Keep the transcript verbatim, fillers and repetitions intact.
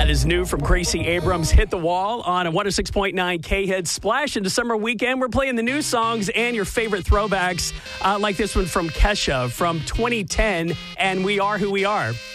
That is new from Gracie Abrams. Hit the Wall on a one oh six point nine K-Hit Splash. Into summer weekend, we're playing the new songs and your favorite throwbacks, uh, like this one from Kesha from twenty ten, and We Are Who We Are.